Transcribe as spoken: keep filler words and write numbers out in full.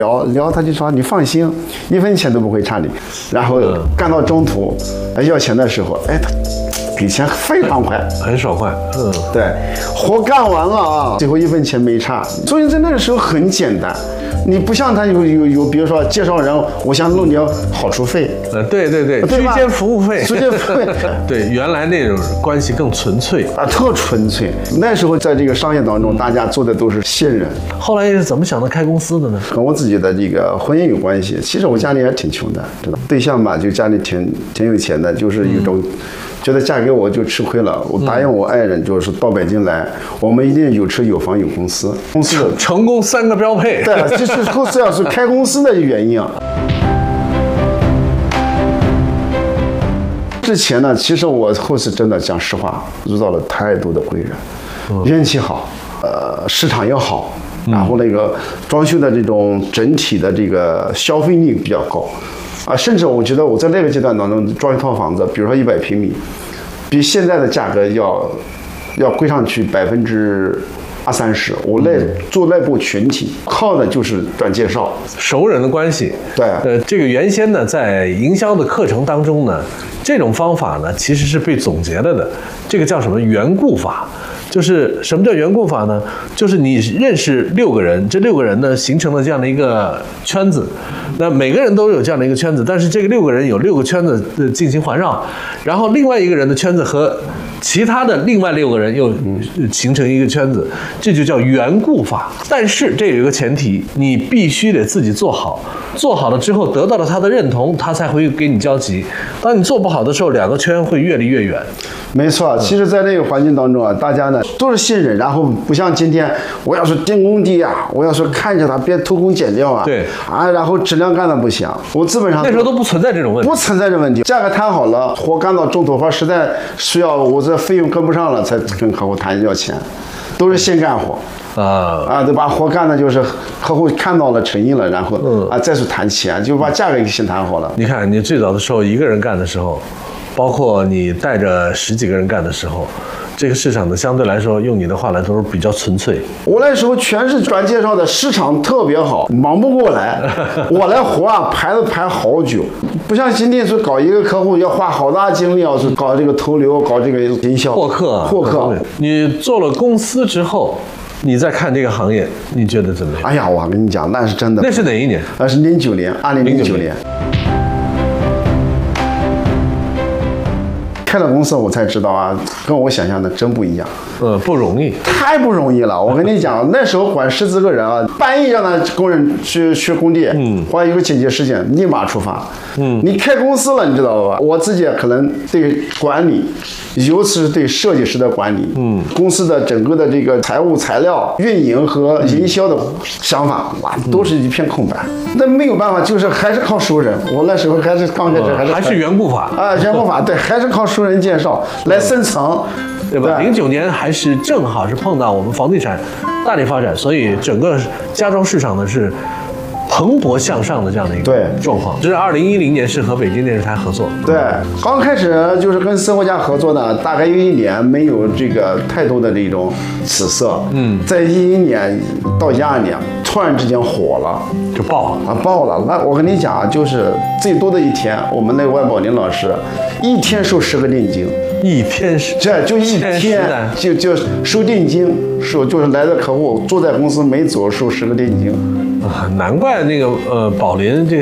聊聊，他就说你放心，一分钱都不会差你。然后干到中途，要钱的时候，哎，他给钱非常快， 很爽快。嗯， 对，活干完了啊，最后一分钱没差。所以在那个时候很简单。你不像他有有有，比如说介绍人，我想弄点好处费， 呃，对对对， 对居间服务费， 居间服务费， 对，原来那种关系更纯粹啊，特纯粹。那时候在这个商业当中，大家做的都是信任。 后来是怎么想到开公司的呢？ 和我自己的这个婚姻有关系。其实我家里也挺穷的，知道对象吧，就家里挺挺有钱的，就是一种。嗯觉得嫁给我就吃亏了，我答应我爱人，就是到北京来，我们一定有车有房有公司，公司的成功三个标配。 对，这是公司要是开公司的原因啊。之前呢，其实我后是真的讲实话，遇到了太多的贵人，运气好，呃，市场也好，然后那个装修的这种整体的这个消费力比较高。啊，甚至我觉得我在那个阶段当中装一套房子，比如说一百平米，比现在的价格要要贵上去百分之二三十。我内做内部群体，靠的就是转介绍、 熟人的关系。 对， 呃，这个原先呢，在营销的课程当中呢，这种方法呢其实是被总结了的，这个叫什么缘故法。就是什么叫缘故法呢？就是你认识六个人，这六个人呢形成了这样的一个圈子，那每个人都有这样的一个圈子，但是这个六个人有六个圈子进行环绕，然后另外一个人的圈子和其他的另外六个人又形成一个圈子，这就叫缘故法。但是这有一个前提，你必须得自己做好，做好了之后得到了他的认同，他才会给你交集。当你做不好的时候，两个圈会越离越远。 没错，其实，在那个环境当中啊，大家呢都是信任，然后不像今天，我要是盯工地啊，我要是看着他别偷工减料啊， 对啊，然后质量干的不行，我基本上那时候都不存在这种问题， 不存在这问题，价格谈好了，活干到中途或实在需要我这费用跟不上了，才跟客户谈要钱，都是先干活。 啊啊，对，把活干的就是客户看到了诚意了，然后、嗯、啊再去谈钱，就把价格先谈好了。 你看，你最早的时候一个人干的时候，包括你带着十几个人干的时候，这个市场的相对来说，用你的话来说比较纯粹。 我那时候全是转介绍的，市场特别好，忙不过来。我来活啊，排都排好久，不像今天说搞一个客户要花好大精力，要是搞这个投流，搞这个营销、 获客、 获客。 你做了公司之后，你再看这个行业，你觉得怎么样？ 哎呀，我跟你讲，那是真的。 那是哪一年？ 那是零九年，二零零九年。开了公司，我才知道啊，跟我想象的真不一样。 呃，不容易， 太不容易了。我跟你讲，那时候管十几个人啊，半夜让他工人去去工地，嗯，或者有个紧急事件，立马出发。嗯，你开公司了，你知道吧？我自己可能对管理，尤其是对设计师的管理，嗯，公司的整个的这个财务、材料、运营和营销的想法，哇，都是一片空白。那没有办法，就是还是靠熟人。我那时候还是刚开始还是还是缘故法啊，缘故法对，还是靠熟人介绍来生层。 对吧？零九年还是正好是碰到我们房地产大力发展，所以整个家装市场呢是蓬勃向上的这样的一个状况。这是二零一零年是和北京电视台合作。 对，刚开始就是跟生活家合作呢，大概有一年没有这个太多的这种起色。嗯，在一一年到一二年，突然之间火了， 就爆了啊，爆了。那我跟你讲啊，就是最多的一天，我们那个万宝林老师一天收十个定金。 一天是这就一天就就收定金，收就是来的客户坐在公司没走收十个定金啊，难怪那个呃宝林这